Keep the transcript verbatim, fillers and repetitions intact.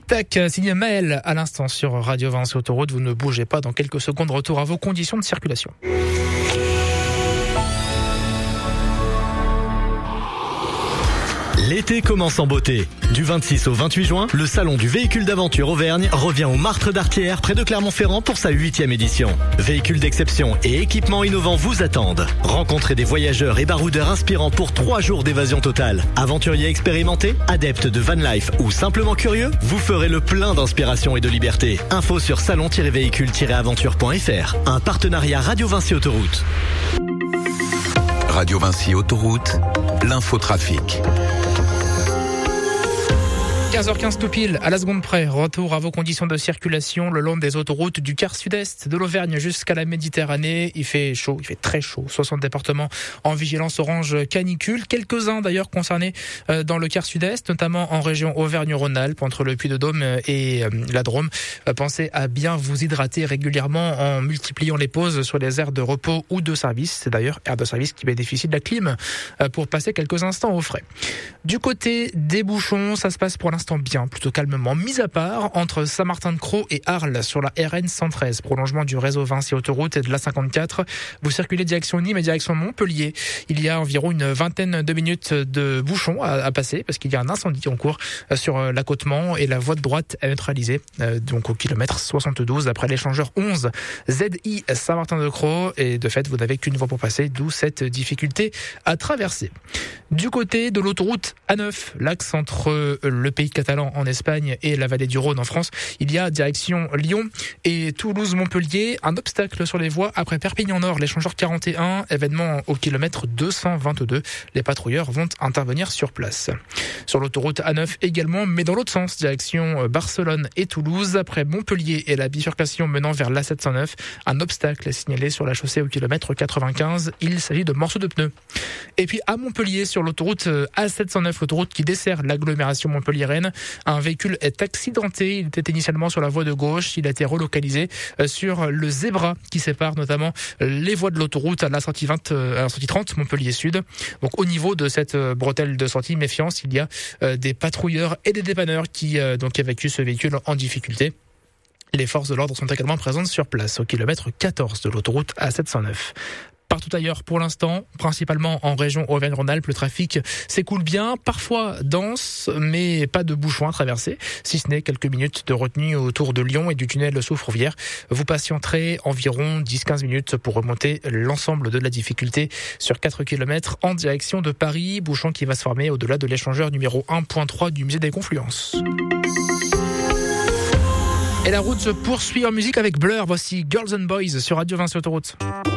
Tic Tac, signé Maël à l'instant sur Radio Vinci Autoroute. Vous ne bougez pas, dans quelques secondes, retour à vos conditions de circulation. L'été commence en beauté. Du vingt-six au vingt-huit juin, le salon du véhicule d'aventure Auvergne revient au Martre d'Artière près de Clermont-Ferrand pour sa huitième édition. Véhicules d'exception et équipements innovants vous attendent. Rencontrez des voyageurs et baroudeurs inspirants pour trois jours d'évasion totale. Aventuriers expérimentés, adeptes de van life ou simplement curieux, vous ferez le plein d'inspiration et de liberté. Info sur salon tiret véhicule tiret aventure point f r. Un partenariat Radio Vinci Autoroute. Radio Vinci Autoroute, l'infotrafic. quinze heures quinze tout pile, à la seconde près, retour à vos conditions de circulation le long des autoroutes du quart sud-est, de l'Auvergne jusqu'à la Méditerranée. Il fait chaud, il fait très chaud. soixante départements en vigilance orange canicule. Quelques-uns d'ailleurs concernés dans le quart sud-est, notamment en région Auvergne-Rhône-Alpes, entre le Puy-de-Dôme et la Drôme. Pensez à bien vous hydrater régulièrement en multipliant les pauses sur les aires de repos ou de service. C'est d'ailleurs aires de service qui bénéficient de la clim pour passer quelques instants au frais. Du côté des bouchons, ça se passe pour l'instant bien, plutôt calmement, mis à part entre Saint-Martin-de-Crau et Arles sur la R N cent treize, prolongement du réseau Vinci Autoroute et de l'A cinquante-quatre. Vous circulez direction Nîmes et direction Montpellier. Il y a environ une vingtaine de minutes de bouchons à, à passer parce qu'il y a un incendie en cours sur l'accotement et la voie de droite est neutralisée, donc au kilomètre soixante-douze après l'échangeur onze Z I Saint-Martin-de-Crau, et de fait vous n'avez qu'une voie pour passer, d'où cette difficulté à traverser. Du côté de l'autoroute A neuf, l'axe entre le pays catalan en Espagne et la vallée du Rhône en France, il y a direction Lyon et Toulouse-Montpellier, un obstacle sur les voies après Perpignan-Nord, l'échangeur quarante et un, événement au kilomètre deux cent vingt-deux. Les patrouilleurs vont intervenir sur place. Sur l'autoroute A neuf également, mais dans l'autre sens, direction Barcelone et Toulouse, après Montpellier et la bifurcation menant vers l'A sept cent neuf, un obstacle est signalé sur la chaussée au kilomètre quatre-vingt-quinze. Il s'agit de morceaux de pneus. Et puis à Montpellier, sur l'autoroute A sept cent neuf, l'autoroute qui dessert l'agglomération montpelliéraine, un véhicule est accidenté. Il était initialement sur la voie de gauche. Il a été relocalisé sur le zébra qui sépare notamment les voies de l'autoroute à la sortie vingt, à la sortie trente Montpellier Sud. Donc au niveau de cette bretelle de sortie, méfiance, il y a des patrouilleurs et des dépanneurs qui donc évacuent ce véhicule en difficulté. Les forces de l'ordre sont également présentes sur place au kilomètre quatorze de l'autoroute A sept cent neuf. Partout ailleurs pour l'instant, principalement en région Auvergne-Rhône-Alpes, le trafic s'écoule bien, parfois dense, mais pas de bouchons à traverser, si ce n'est quelques minutes de retenue autour de Lyon et du tunnel sous Fourvière. Vous patienterez environ dix à quinze minutes pour remonter l'ensemble de la difficulté sur quatre kilomètres en direction de Paris, bouchon qui va se former au-delà de l'échangeur numéro un point trois du musée des Confluences. Et la route se poursuit en musique avec Blur. Voici Girls and Boys sur Radio Vinci Autoroute.